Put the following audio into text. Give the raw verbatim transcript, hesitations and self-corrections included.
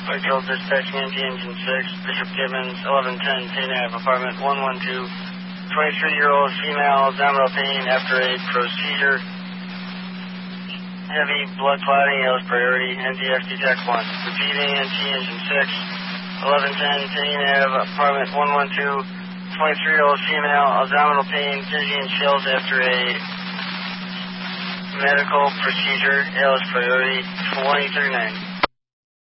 Flight Control dispatching N T Engine six, Bishop Gibbons, eleven ten, T N A V, apartment one one two, twenty-three-year-old female, abdominal pain after a procedure. Heavy blood clotting, L S priority, N D F detect one. Repeating N T Engine six, eleven ten, T N A V, apartment one one two, twenty-three-year-old female, abdominal pain, dizzy and chills after a medical procedure, L S priority, twenty thirty-nine.